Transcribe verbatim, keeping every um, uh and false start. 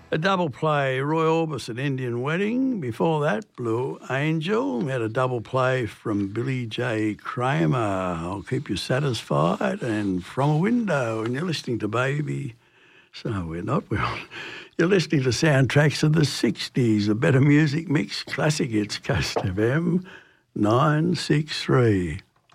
A double play, Roy Orbison, Indian Wedding. Before that, Blue Angel. We had a double play from Billy J. Kramer, I'll Keep You Satisfied, and From a Window. And you're listening to Baby. So we're not. We're on. You're listening to soundtracks of the sixties, a better music mix, classic hits, Coast F M nine six three.